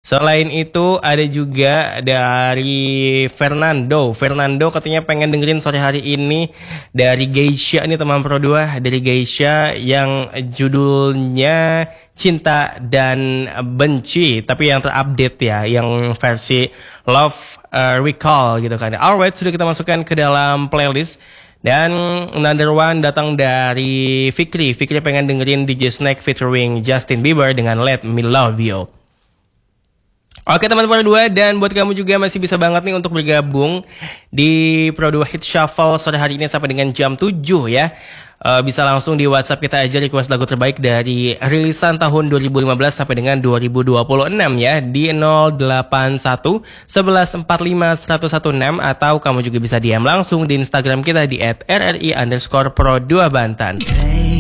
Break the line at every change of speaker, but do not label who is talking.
Selain itu ada juga dari Fernando. Fernando katanya pengen dengerin sore hari ini dari Geisha nih teman Pro 2, dari Geisha yang judulnya Cinta dan Benci, tapi yang terupdate ya, yang versi Love Recall gitu kan. Alright, sudah kita masukkan ke dalam playlist. Dan another one datang dari Fikri. Fikri pengen dengerin DJ Snake featuring Justin Bieber dengan Let Me Love You. Oke teman-teman Pro 2, dan buat kamu juga masih bisa banget nih untuk bergabung di Pro 2 Hit Shuffle sore hari ini sampai dengan jam 7 ya. Bisa langsung di WhatsApp kita aja request lagu terbaik dari rilisan tahun 2015 sampai dengan 2026 ya, di 081 1145 116, atau kamu juga bisa DM langsung di Instagram kita di @rri_pro2bantan.